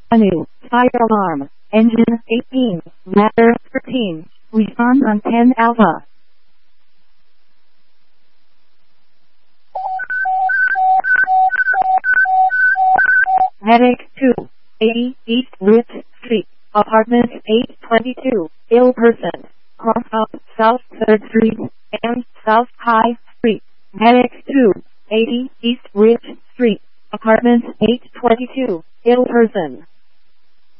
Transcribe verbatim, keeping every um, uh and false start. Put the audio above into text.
Anu, fire alarm, engine eighteen, ladder thirteen, response on ten alpha. Medic two, eighty East Rich Street, apartment eight twenty-two, ill person, cross up South third Street, and South High Street. Medic two, eighty East Rich Street, apartment eight twenty-two, ill person.